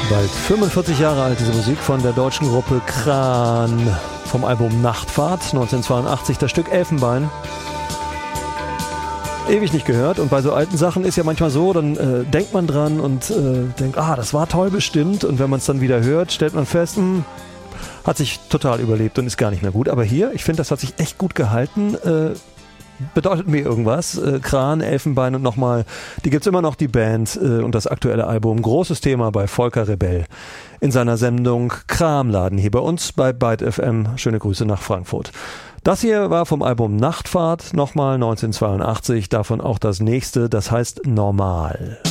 Bald 45 Jahre alt, diese Musik von der deutschen Gruppe Kran vom Album Nachtfahrt 1982, das Stück Elfenbein. Ewig nicht gehört, und bei so alten Sachen ist ja manchmal so, dann denkt man dran und denkt, das war toll bestimmt, und wenn man es dann wieder hört, stellt man fest, hat sich total überlebt und ist gar nicht mehr gut. Aber hier, ich finde, das hat sich echt gut gehalten, bedeutet mir irgendwas. Kran, Elfenbein und nochmal, die gibt's immer noch, die Band und das aktuelle Album. Großes Thema bei Volker Rebell in seiner Sendung Kramladen hier bei uns bei Byte FM. Schöne Grüße nach Frankfurt. Das hier war vom Album Nachtfahrt, nochmal 1982, davon auch das nächste, das heißt Normal.